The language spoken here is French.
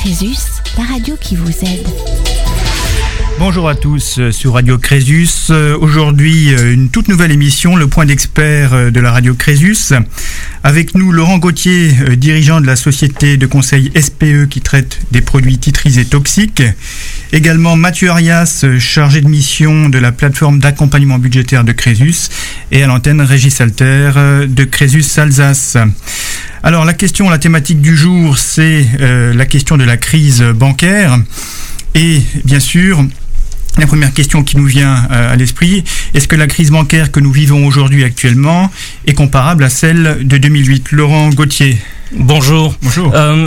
Crésus, la radio qui vous aide. Bonjour à tous sur Radio Crésus. Aujourd'hui, une toute nouvelle émission, le point d'expert de la Radio Crésus. Avec nous, Laurent Gauthier, dirigeant de la société de conseil SPE qui traite des produits titrisés toxiques. Également Mathieu Arias, chargé de mission de la plateforme d'accompagnement budgétaire de Crésus. Et à l'antenne, Régis Alter de Crésus Alsace. Alors la thématique du jour, c'est la question de la crise bancaire. Et bien sûr, la première question qui nous vient à l'esprit, est-ce que la crise bancaire que nous vivons aujourd'hui actuellement est comparable à celle de 2008 ? Laurent Gauthier. Bonjour. Bonjour.